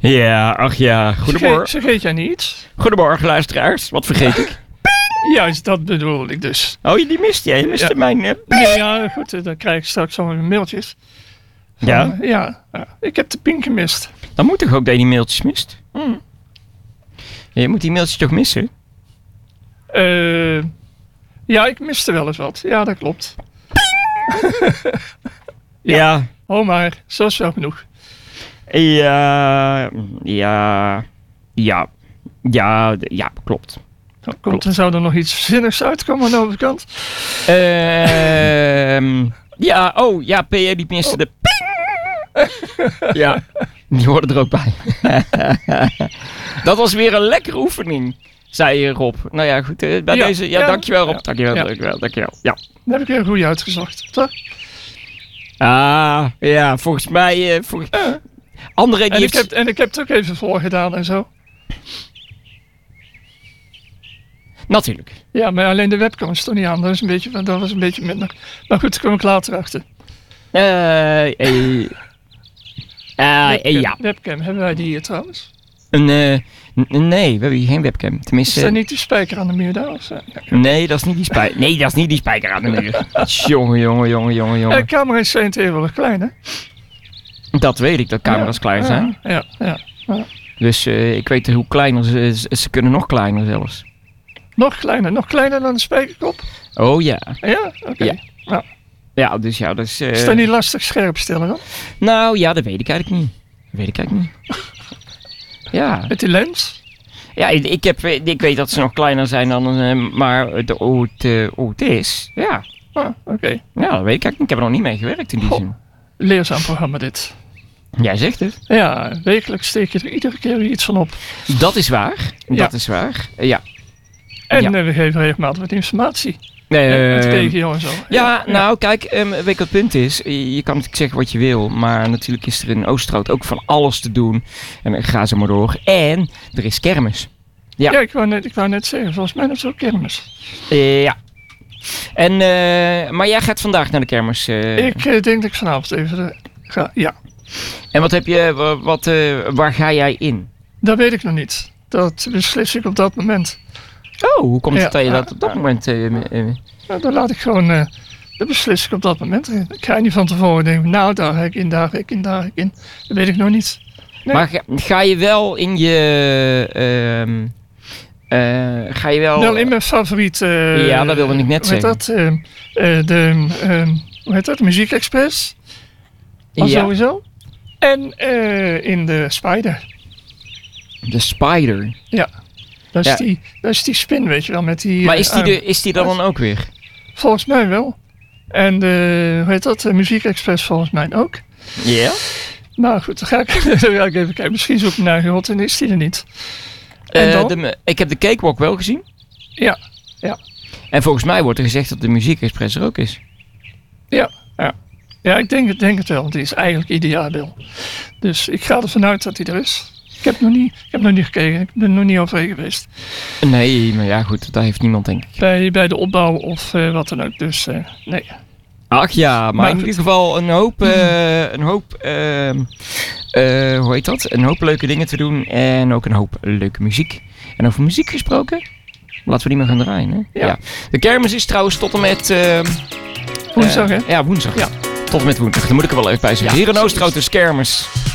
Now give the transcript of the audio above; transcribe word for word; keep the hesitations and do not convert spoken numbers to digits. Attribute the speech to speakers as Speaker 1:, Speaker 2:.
Speaker 1: Ja, ach ja. Goedemorgen.
Speaker 2: Vergeet, vergeet jij niet?
Speaker 1: Goedemorgen, luisteraars. Wat vergeet ik?
Speaker 2: Juist, dat bedoel ik dus.
Speaker 1: Oh, die mist jij. Je miste
Speaker 2: Ja.
Speaker 1: mijn... Uh,
Speaker 2: Nee, ja, goed, eh, dan krijg ik straks allemaal mailtjes. Van,
Speaker 1: Ja?
Speaker 2: eh, ja, ja, ik heb de pin gemist.
Speaker 1: dan moet toch ook dat je die mailtjes mist?
Speaker 2: Hmm.
Speaker 1: Je moet die mailtjes toch missen?
Speaker 2: Eh, ja, ik miste wel eens wat. Ja, dat klopt. Ja.
Speaker 1: Ja.
Speaker 2: Oh, maar zo is wel genoeg.
Speaker 1: Ja. Ja. Ja. Ja, d- ja klopt.
Speaker 2: Dan komt er zou er nog iets zinnigs uitkomen aan de overkant.
Speaker 1: Ehm ja, oh, ja, P R die miste de... Ja, die hoorden er ook bij. Dat was weer een lekkere oefening, zei Rob. Nou ja, goed, eh, bij
Speaker 2: Ja,
Speaker 1: deze... Ja,
Speaker 2: ja.
Speaker 1: dankjewel Rob,
Speaker 2: Ja.
Speaker 1: dankjewel,
Speaker 2: Ja.
Speaker 1: dankjewel, dankjewel. Ja.
Speaker 2: Dat heb ik heel goed uitgezocht. Toch?
Speaker 1: Ah, ja, volgens mij... Uh, volgens...
Speaker 2: Ja.
Speaker 1: André die
Speaker 2: En, ik
Speaker 1: heeft...
Speaker 2: heb, en ik heb het ook even voorgedaan en zo.
Speaker 1: Natuurlijk.
Speaker 2: Ja, maar alleen de webcam stond niet aan. Dat was een beetje, dat was een beetje minder. Maar goed, daar kom ik later achter.
Speaker 1: Eh, eh, eh,
Speaker 2: Webcam,
Speaker 1: ja.
Speaker 2: webcam, hebben wij die hier trouwens?
Speaker 1: Een, eh, n- nee, we hebben hier geen webcam.
Speaker 2: Is
Speaker 1: Tenminste...
Speaker 2: dat niet die spijker aan de muur daar? Of zo? Ja.
Speaker 1: Nee, dat is niet die spijker. Nee, dat is niet die spijker aan de muur. Jongen, jongen, jongen, jongen,
Speaker 2: De
Speaker 1: jongen.
Speaker 2: camera's zijn tegenwoordig klein, hè?
Speaker 1: Dat weet ik, dat camera's klein zijn.
Speaker 2: Ja, ja, ja.
Speaker 1: Dus uh, ik weet hoe kleiner ze, ze, ze kunnen nog kleiner zelfs.
Speaker 2: Nog kleiner, nog kleiner dan de spijkerkop?
Speaker 1: Oh ja.
Speaker 2: Ja, oké.
Speaker 1: Ja.
Speaker 2: Nou,
Speaker 1: Ja, dus ja, dat is... Uh,
Speaker 2: is dat niet lastig scherp stellen dan?
Speaker 1: Nou ja, dat weet ik eigenlijk niet. Dat weet ik eigenlijk niet. Ja.
Speaker 2: Met die lens?
Speaker 1: Ja, ik, ik, heb, ik weet dat ze nog kleiner zijn dan... Uh, maar de, hoe, het, uh, hoe het is, ja.
Speaker 2: Ah, oké. Okay.
Speaker 1: Ja, dat weet ik eigenlijk niet. Ik heb er nog niet mee gewerkt in die
Speaker 2: Goh.
Speaker 1: zin.
Speaker 2: Leerzaam programma dit.
Speaker 1: Jij zegt het.
Speaker 2: Ja, wekelijks steek je er iedere keer weer iets van op.
Speaker 1: Dat is waar.
Speaker 2: Ja.
Speaker 1: Dat is waar. Uh, ja.
Speaker 2: En
Speaker 1: Ja.
Speaker 2: uh, we geven regelmatig wat informatie.
Speaker 1: Uh,
Speaker 2: Met regio en zo.
Speaker 1: Ja, nou kijk, um, weet je wat het punt is? Je, je kan natuurlijk zeggen wat je wil, maar natuurlijk is er in Oosterhout ook van alles te doen. En uh, ga zo maar door. En er is kermis. Ja.
Speaker 2: Ja, ik, wou net, ik wou net zeggen, volgens mij is het ook kermis.
Speaker 1: Uh, ja. En, uh, maar jij gaat vandaag naar de kermis. Uh.
Speaker 2: Ik uh, denk dat ik vanavond even uh, ga, ja.
Speaker 1: En wat heb je, wat, wat, uh, waar ga jij in?
Speaker 2: Dat weet ik nog niet. Dat beslis ik op dat moment.
Speaker 1: Oh, hoe komt
Speaker 2: Ja,
Speaker 1: het dat je
Speaker 2: ja,
Speaker 1: dat op dat
Speaker 2: ja.
Speaker 1: moment... Uh, uh,
Speaker 2: Nou, dan laat ik gewoon, uh, dat beslis ik op dat moment. Ik ga niet van tevoren denken, nou daar ga ik in, daar ga ik in, daar ga ik in. Dat weet ik nog niet. Nee.
Speaker 1: Maar ga, ga je wel in je... Uh, uh, ga je wel...
Speaker 2: Wel in mijn favoriet... Uh,
Speaker 1: Ja, dat wilde ik net
Speaker 2: hoe heet
Speaker 1: zeggen.
Speaker 2: dat? Uh, uh, de, uh, hoe heet dat? Muziek Express. Al
Speaker 1: Ja.
Speaker 2: sowieso. En uh, in de Spider.
Speaker 1: De Spider.
Speaker 2: Ja. Dat is,
Speaker 1: Ja.
Speaker 2: Die, dat is die spin, weet je wel, met die...
Speaker 1: Maar
Speaker 2: uh,
Speaker 1: is die,
Speaker 2: arm.
Speaker 1: de, is die er dan ook weer?
Speaker 2: Volgens mij wel. En de, hoe heet dat? De Muziek Express volgens mij ook.
Speaker 1: Ja?
Speaker 2: Nou goed, dan ga ik, dan ga ik even kijken. Misschien zoek ik naar Gerot en is die er niet. En
Speaker 1: Uh,
Speaker 2: dan?
Speaker 1: de, ik heb de Cakewalk wel gezien.
Speaker 2: Ja, ja.
Speaker 1: En volgens mij wordt er gezegd dat de Muziek Express er ook is.
Speaker 2: Ja, ja. Ja, ik denk, het- denk het wel, want die is eigenlijk ideaal. Dus ik ga ervan uit dat hij er is. Ik heb nog niet, ik heb nog niet gekeken, ik ben nog niet overheen geweest.
Speaker 1: Nee, maar ja goed, dat heeft niemand denk ik.
Speaker 2: Bij, bij de opbouw of uh, wat dan ook, dus uh, nee.
Speaker 1: Ach ja, maar,
Speaker 2: Maar
Speaker 1: in
Speaker 2: goed.
Speaker 1: ieder geval een hoop, uh, een hoop, uh, uh, hoe heet dat? Een hoop leuke dingen te doen en ook een hoop leuke muziek. En over muziek gesproken, laten we die maar gaan draaien. Hè?
Speaker 2: Ja.
Speaker 1: De kermis is trouwens tot en met... Uh,
Speaker 2: Woensdag, hè?
Speaker 1: Ja, woensdag.
Speaker 2: Ja.
Speaker 1: Tot en met woensdag, daar moet ik er wel even bij zeggen.
Speaker 2: Ja,
Speaker 1: Hier in
Speaker 2: zoiets.
Speaker 1: Oosterhout is kermis.